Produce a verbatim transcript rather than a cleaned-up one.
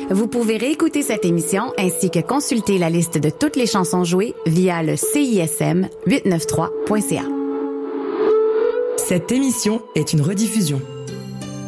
Vous pouvez réécouter cette émission ainsi que consulter la liste de toutes les chansons jouées via le C I S M huit cent quatre-vingt-treize point C A. Cette émission est une rediffusion.